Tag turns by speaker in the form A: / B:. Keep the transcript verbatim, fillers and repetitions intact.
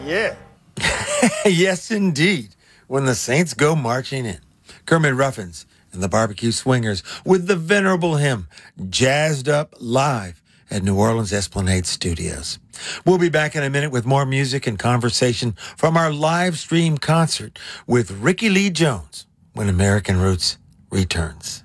A: yeah.
B: Yes, indeed. When the Saints go marching in. Kermit Ruffins and the Barbecue Swingers with the venerable hymn, jazzed up live at New Orleans Esplanade Studios. We'll be back in a minute with more music and conversation from our live stream concert with Ricky Lee Jones when American Roots returns.